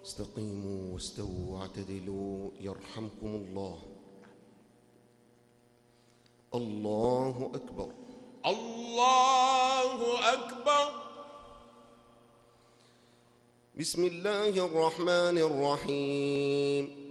استقيموا واستووا واعتدلوا يرحمكم الله. الله أكبر. الله أكبر. بسم الله الرحمن الرحيم.